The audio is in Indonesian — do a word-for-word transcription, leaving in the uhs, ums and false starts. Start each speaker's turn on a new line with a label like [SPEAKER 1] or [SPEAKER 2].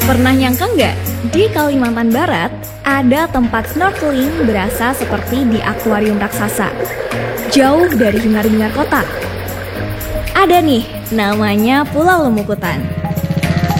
[SPEAKER 1] Pernah nyangka nggak? Di Kalimantan Barat ada tempat snorkeling berasa seperti di akuarium raksasa, jauh dari hingar-bingar kota. Ada nih, namanya Pulau Lemukutan.